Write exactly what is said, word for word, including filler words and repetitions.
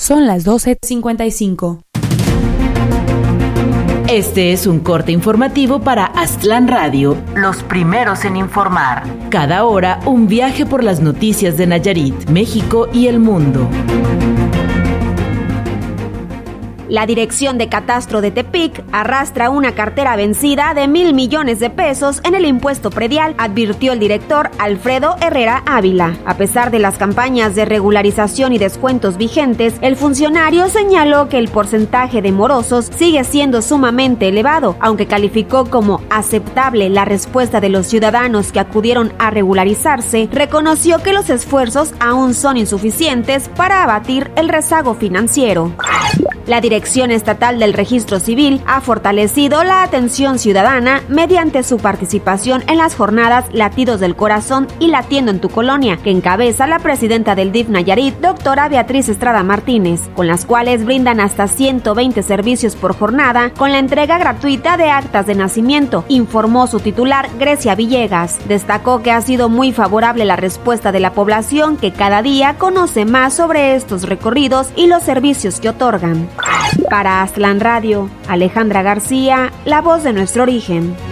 Son las doce cincuenta y cinco. Este es un corte informativo para Aztlán Radio, los primeros en informar. Cada hora, un viaje por las noticias de Nayarit, México y el mundo. La Dirección de Catastro de Tepic arrastra una cartera vencida de mil millones de pesos en el impuesto predial, advirtió el director Alfredo Herrera Ávila. A pesar de las campañas de regularización y descuentos vigentes, el funcionario señaló que el porcentaje de morosos sigue siendo sumamente elevado, aunque calificó como aceptable la respuesta de los ciudadanos que acudieron a regularizarse. Reconoció que los esfuerzos aún son insuficientes para abatir el rezago financiero. La Dirección Estatal del Registro Civil ha fortalecido la atención ciudadana mediante su participación en las jornadas Latidos del Corazón y Latiendo en tu Colonia, que encabeza la presidenta del D I F Nayarit, doctora Beatriz Estrada Martínez, con las cuales brindan hasta ciento veinte servicios por jornada con la entrega gratuita de actas de nacimiento, informó su titular Grecia Villegas. Destacó que ha sido muy favorable la respuesta de la población, que cada día conoce más sobre estos recorridos y los servicios que otorgan. Para Aztlán Radio, Alejandra García, la voz de nuestro origen.